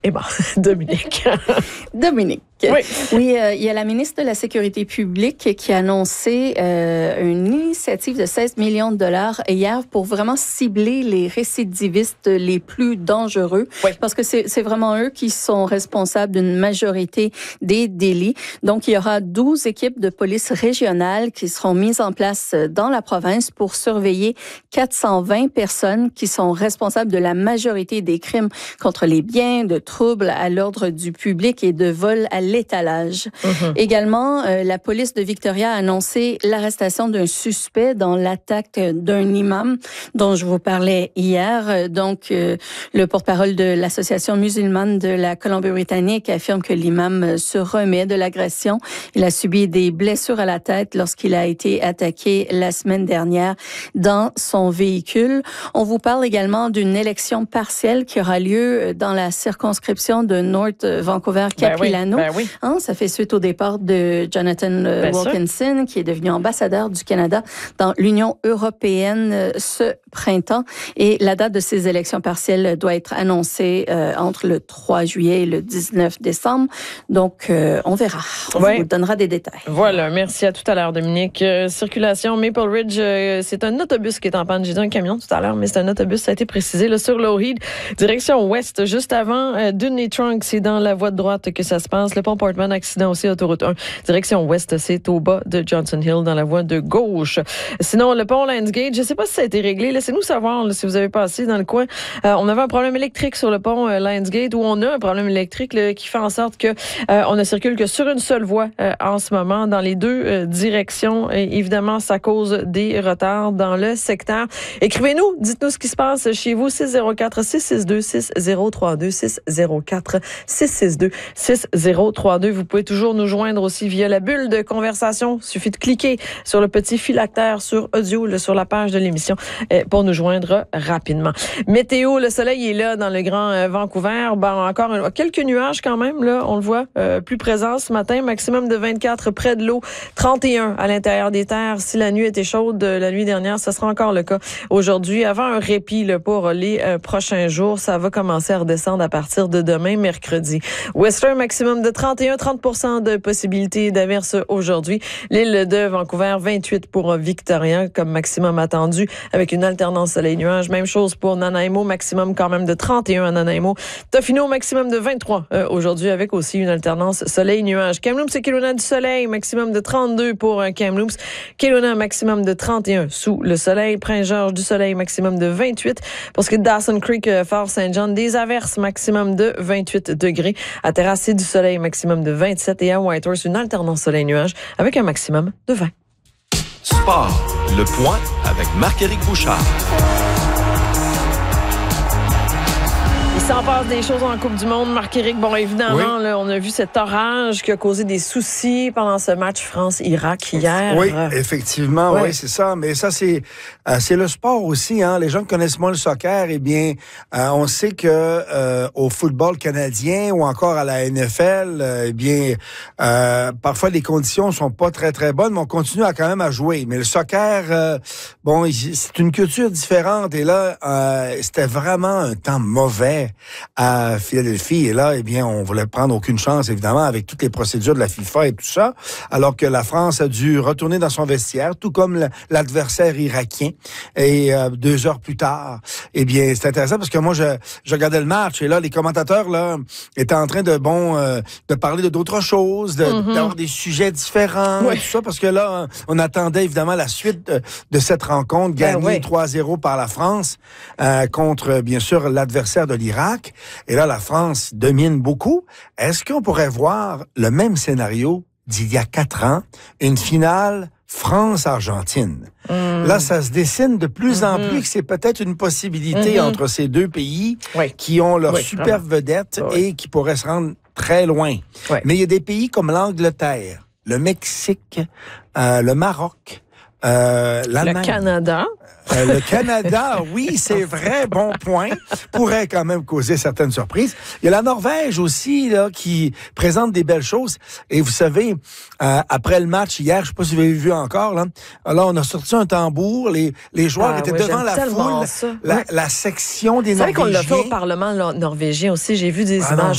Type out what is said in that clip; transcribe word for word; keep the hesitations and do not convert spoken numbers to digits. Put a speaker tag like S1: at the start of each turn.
S1: Eh bien, Dominique.
S2: Dominique.
S1: Oui,
S2: oui euh, il y a la ministre de la Sécurité publique qui a annoncé euh, une initiative de seize millions de dollars hier pour vraiment cibler les récidivistes les plus dangereux.
S1: Oui.
S2: Parce que c'est, c'est vraiment eux qui sont responsables d'une majorité des délits. Donc, il y aura douze équipes de police régionales qui seront mises en place dans la province pour surveiller quatre cent vingt personnes qui sont responsables de la majorité des crimes contre les biens, de troubles à l'ordre du public et de vol à l'étalage. Mm-hmm. Également, euh, la police de Victoria a annoncé l'arrestation d'un suspect dans l'attaque d'un imam dont je vous parlais hier. Donc, euh, le porte-parole de l'Association musulmane de la Colombie-Britannique affirme que l'imam se remet de l'agression. Il a subi des blessures à la tête lorsqu'il a été attaqué la semaine dernière dans son véhicule. On vous parle également d'une élection partielle qui aura lieu dans la circonscription de North Vancouver-Capilano.
S1: Ben oui, ben oui.
S2: Hein, ça fait suite au départ de Jonathan ben Wilkinson, sûr. qui est devenu ambassadeur du Canada dans l'Union européenne ce printemps. Et la date de ces élections partielles doit être annoncée euh, entre le trois juillet et le dix-neuf décembre. Donc, euh, on verra. On ouais. vous donnera des détails.
S1: Voilà, merci à tout à l'heure, Dominique. Euh, circulation Maple Ridge, euh, c'est un autobus qui est en panne. J'ai dit un camion tout à l'heure, mais c'est un autobus, ça a été précisé, là, sur Lougheed, direction ouest, juste avant euh, Dudley Trunk, c'est dans la voie de droite que ça se passe. Le pont Portman, accident aussi, autoroute un, direction ouest, c'est au bas de Johnson Hill, dans la voie de gauche. Sinon, le pont Lionsgate, je ne sais pas si ça a été réglé. Laissez-nous savoir là, si vous avez passé dans le coin. Euh, on avait un problème électrique sur le pont euh, Lionsgate, où on a un problème électrique là, qui fait en sorte que euh, on ne circule que sur une seule voie euh, en ce moment, dans les deux euh, directions. Et évidemment, ça cause des retards dans le secteur. Écrivez-nous, dites-nous ce qui se passe chez vous. six zéro quatre, six six deux, six zéro trois deux, six zéro quatre, six six deux, six zéro trois deux. Vous pouvez toujours nous joindre aussi via la bulle de conversation. Il suffit de cliquer sur le petit phylactère sur audio, là, sur la page de l'émission, euh, pour nous joindre rapidement. Météo, le soleil est là dans le Grand euh, Vancouver. Ben, encore un, quelques nuages quand même, là, on le voit, euh, plus présents ce matin. Maximum de vingt-quatre près de l'eau, trente et un à l'intérieur des terres. Si la nuit était chaude euh, la nuit dernière, ce sera encore le cas aujourd'hui. Avant un répit là, pour les euh, prochains jours, ça va commencer à redescendre à partir de demain, mercredi. Western, maximum de trente et un à trente pour cent de possibilité d'averse aujourd'hui. L'île de Vancouver, vingt-huit pour Victoria comme maximum attendu, avec une alternance soleil-nuage. Même chose pour Nanaimo, maximum quand même de trente et un à Nanaimo. Tofino, maximum de vingt-trois euh, aujourd'hui, avec aussi une alternance soleil-nuage. Kamloops et Kelowna du soleil, maximum de trente-deux pour euh, Kamloops. Kelowna, maximum de trente et un sous le soleil. Prince-Georges du soleil, maximum de vingt-huit. Pour ce qui est de Dawson Creek, euh, Fort Saint-John, des averses, maximum de vingt-huit degrés. À Terrasse, du soleil, maximum de vingt-sept. Et à Whitehorse, une alternance soleil-nuage avec un maximum de vingt.
S3: Sport, le point avec Marc-Éric Bouchard.
S1: Il s'en passe des choses en Coupe du Monde, Marc-Éric. Bon, évidemment, oui. là, on a vu cet orage qui a causé des soucis pendant ce match France-Irak hier.
S4: Oui, effectivement, oui, oui c'est ça. Mais ça, c'est euh, c'est le sport aussi. Hein. Les gens qui connaissent moins le soccer, eh bien, euh, on sait que euh, au football canadien ou encore à la N F L, euh, eh bien, euh, parfois les conditions sont pas très très bonnes, mais on continue à quand même à jouer. Mais le soccer, euh, bon, c'est une culture différente. Et là, euh, c'était vraiment un temps mauvais à Philadelphie. Et là, eh bien, on voulait prendre aucune chance, évidemment, avec toutes les procédures de la FIFA et tout ça, alors que la France a dû retourner dans son vestiaire, tout comme l'adversaire irakien. Et euh, deux heures plus tard, eh bien, c'est intéressant parce que moi, je, je regardais le match et là, les commentateurs là étaient en train de, bon, euh, de parler de d'autres choses, de, mm-hmm. d'avoir des sujets différents, oui. tout ça, parce que là, on attendait évidemment la suite de, de cette rencontre, gagnée ben oui. trois zéro par la France euh, contre, bien sûr, l'adversaire de l'Irak. Et là, la France domine beaucoup. Est-ce qu'on pourrait voir le même scénario d'il y a quatre ans, une finale France-Argentine? Mmh. Là, ça se dessine de plus mmh. en plus que c'est peut-être une possibilité mmh. entre ces deux pays oui. qui ont leur oui, super vraiment. vedette oui. et qui pourraient se rendre très loin. Oui. Mais il y a des pays comme l'Angleterre, le Mexique, euh, le Maroc, euh, l'Allemagne.
S1: Le Canada.
S4: Euh, le Canada, oui, c'est vrai, bon point, pourrait quand même causer certaines surprises. Il y a la Norvège aussi, là, qui présente des belles choses. Et vous savez, euh, après le match hier, je sais pas si vous avez vu encore, là, là on a sorti un tambour, les, les joueurs ah, étaient oui, devant la foule, la, la section des
S1: c'est
S4: Norvégiens.
S1: C'est vrai qu'on l'a fait au Parlement norvégien aussi, j'ai vu des ah, images.